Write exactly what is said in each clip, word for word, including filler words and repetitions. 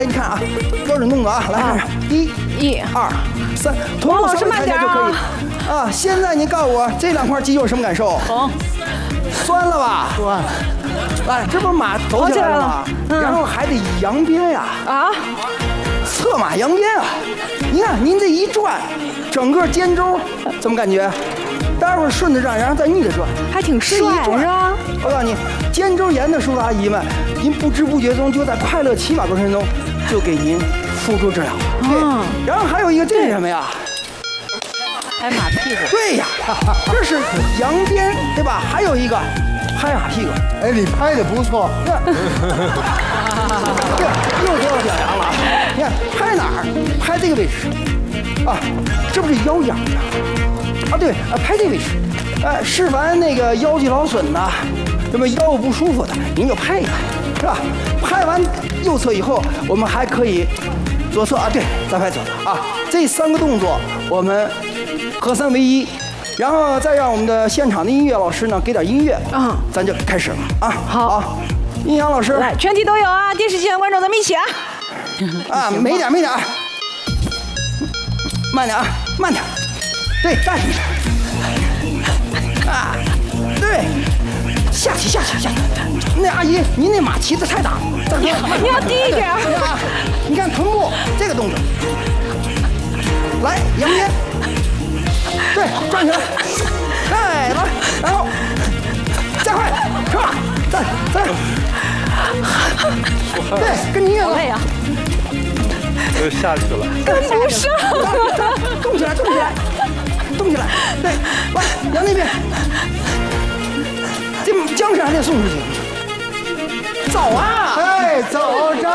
你看啊，标准动作啊，来看看，一、 一、 二、三，臀部稍微抬一下就可以。啊，现在您告诉我这两块肌肉什么感受？ 疼， 酸了吧？ 酸。 哎，这不是马走起来了吗？然后还得扬鞭呀。 啊。 策马扬鞭啊！您看您这一转，整个肩周怎么感觉？待会儿顺着转，然后再逆着转， 还挺帅是吧？ 我告诉你，肩周炎的叔叔阿姨们，您不知不觉中就在快乐骑马过程中就给您付出治疗。对，然后还有一个这是什么呀？ 拍马屁股。 对呀，这是扬鞭，对吧？还有一个拍马屁股。 哎，你拍的不错。 对，又得到表扬了。你看拍哪儿？拍这个位置。啊，这不是腰痒痒啊？对啊，拍这个位置。哎，是凡那个腰肌劳损的，什么腰不舒服的，您就拍一拍，是吧？拍完右侧以后，我们还可以左侧啊，对，再拍左侧啊。这三个动作我们合三为一，然后再让我们的现场的音乐老师呢给点音乐啊，咱就开始了啊。 好， 啊、音响老师， 来，全体都有啊！电视机前的观众咱们一起啊！ 啊，美点，美点，慢点啊，慢点，对，站起啊，对，下去，下去，下去。那阿姨，您那马骑得太大了， 你你要低一点啊！ 你看臀部这个动作，来扬鞭，对，转起来，哎，来，然后加快，是吧？再再，对，跟你一样累啊。 就下去了， 跟不上， 动起来，动起来，动起来，对，来，扬那边，这缰绳还得送出去，走啊， 哎，走着，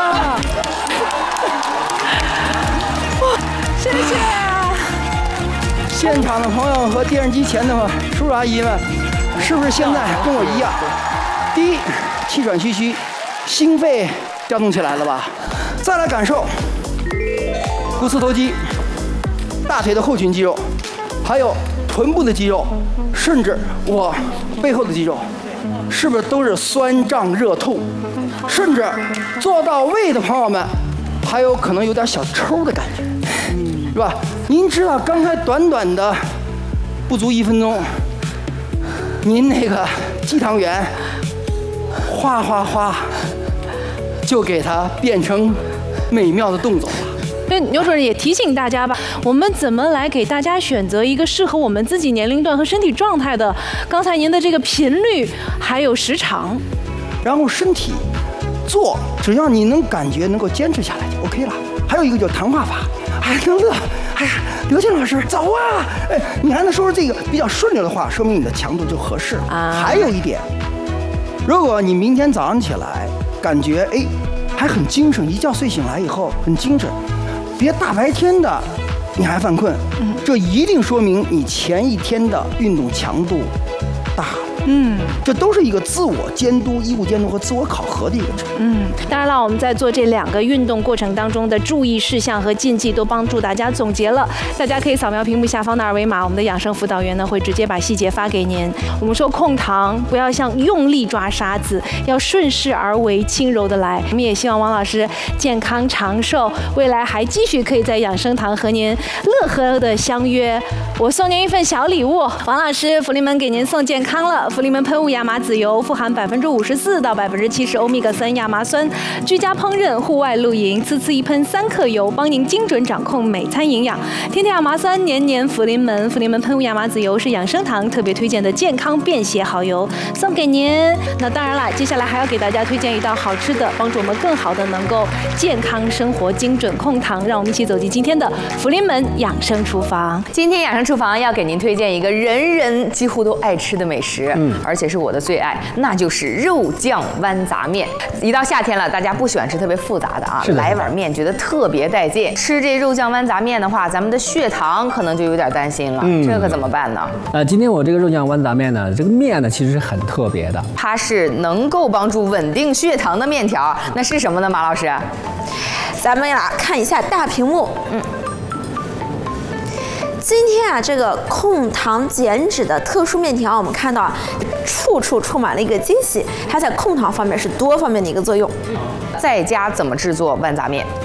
谢谢，现场的朋友和电视机前的叔叔阿姨们，是不是现在跟我一样？第一，气喘吁吁，心肺调动起来了吧？再来感受。股四头肌、大腿的后群肌肉，还有臀部的肌肉，甚至我背后的肌肉，是不是都是酸胀热痛？甚至做到位的朋友们，还有可能有点小抽的感觉，是吧？您知道刚才短短的不足一分钟，您那个鸡汤圆哗哗哗就给它变成美妙的动作了。 对，牛主任也提醒大家吧，我们怎么来给大家选择一个适合我们自己年龄段和身体状态的，刚才您的这个频率还有时长， 然后身体做，只要你能感觉能够坚持下来就 OK 了。还有一个就是谈话法，哎，乐乐，哎呀，刘静老师走啊，哎，你还能说出这个比较顺溜的话，说明你的强度就合适啊。还有一点，如果你明天早上起来感觉哎还很精神，一觉睡醒来以后很精神。别大白天的，你还犯困，这一定说明你前一天的运动强度大了。嗯，这都是一个自我监督、医务监督和自我考核的一个程度。 嗯，当然了，我们在做这两个运动过程当中的注意事项和禁忌都帮助大家总结了，大家可以扫描屏幕下方的二维码，我们的养生辅导员呢会直接把细节发给您。我们说控糖不要像用力抓沙子，要顺势而为，轻柔的来。我们也希望王老师健康长寿，未来还继续可以在养生堂和您乐呵的相约。我送您一份小礼物，王老师福临门给您送健康了。福临门喷雾亚麻籽油富含百分之五十四到百分之七十欧米伽三亚麻酸，居家烹饪、户外露营，呲呲一喷三克油，帮您精准掌控每餐营养。天天亚麻酸，年年福临门。福临门喷雾亚麻籽油是养生堂特别推荐的健康便携好油，送给您。那当然了，接下来还要给大家推荐一道好吃的，帮助我们更好的能够健康生活、精准控糖。让我们一起走进今天的福临门养生厨房。 今天养生厨房要给您推荐一个人人几乎都爱吃的美食，嗯，而且是我的最爱，那就是肉酱豌杂面。一到夏天了，大家不喜欢吃特别复杂的啊，来碗面觉得特别带劲。吃这肉酱豌杂面的话，咱们的血糖可能就有点担心了，嗯、这可怎么办呢？ 呃，今天我这个肉酱豌杂面呢，这个面呢其实是很特别的， 它是能够帮助稳定血糖的面条。那是什么呢，马老师？ 咱们呀看一下大屏幕，嗯。今天啊，这个控糖减脂的特殊面条，我们看到啊，处处充满了一个惊喜，它在控糖方面是多方面的一个作用。 在家怎么制作豌杂面？